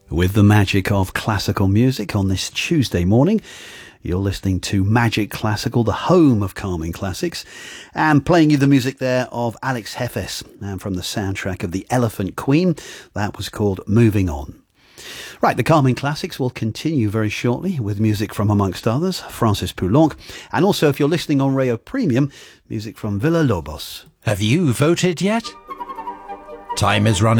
With the magic of classical music on this Tuesday morning, you're listening to Magic Classical, the home of calming classics, and playing you the music there of Alex Heffes, and from the soundtrack of The Elephant Queen. That was called Moving On. Right, the Calming Classics will continue very shortly with music from, amongst others, Francis Poulenc, and also, if you're listening on Rayo Premium, music from Villa Lobos. Have you voted yet? Time is running.